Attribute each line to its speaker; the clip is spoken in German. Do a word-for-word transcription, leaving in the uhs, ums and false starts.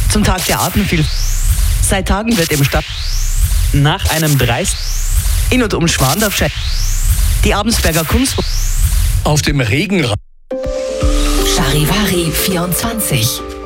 Speaker 1: Zum Tag der Artenvielfalt. Seit Tagen wird im Stadt
Speaker 2: nach einem dreist
Speaker 1: in und um Schwandorf die Abensberger Kunst
Speaker 3: auf dem Regenrad
Speaker 4: Charivari vierundzwanzig